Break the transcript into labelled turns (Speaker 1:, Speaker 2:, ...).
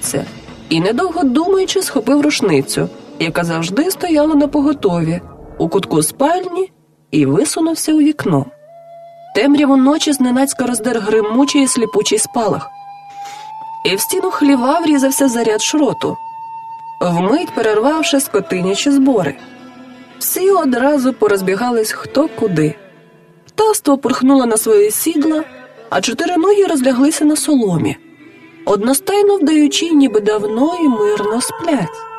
Speaker 1: зупиниться, і, недовго думаючи, схопив рушницю, яка завжди стояла напоготові, у кутку спальні, і висунувся у вікно. Темряву ночі зненацька роздер гримучий і сліпучий спалах, і в стіну хліва врізався заряд шроту, вмить перервавши скотинячі збори. Всі одразу порозбігались хто куди. Птаство пурхнуло на свої сідла, а чотириногі розляглися на соломі, одностайно вдаючи, ніби давно і мирно сплять.